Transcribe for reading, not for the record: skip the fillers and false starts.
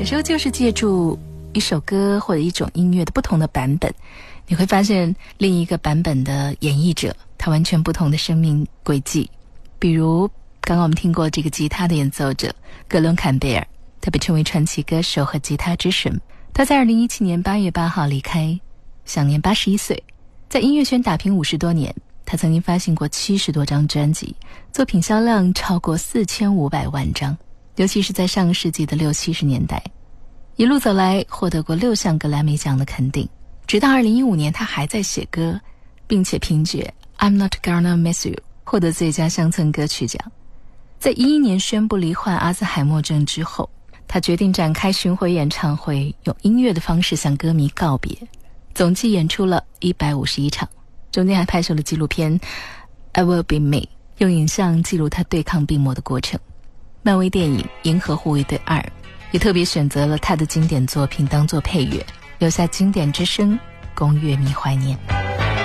时候就是借助一首歌或者一种音乐的不同的版本，你会发现另一个版本的演绎者他完全不同的生命轨迹。比如刚刚我们听过这个吉他的演奏者格伦坎贝尔，他被称为传奇歌手和吉他之神。他在2017年8月8号离开，享年81岁。在音乐圈打拼50多年，他曾经发行过70多张专辑，作品销量超过4500万张。尤其是在上个世纪的60、70年代，一路走来获得过6项格莱美奖的肯定。直到2015年他还在写歌，并且凭借 I'm Not Gonna Miss You 获得最佳乡村歌曲奖。在2011年宣布罹患阿兹海默症之后，他决定展开巡回演唱会，用音乐的方式向歌迷告别，总计演出了151场，中间还拍摄了纪录片 I Will Be Me， 用影像记录他对抗病魔的过程。漫威电影《银河护卫队2》也特别选择了他的经典作品当作配乐，留下经典之声，供乐迷怀念。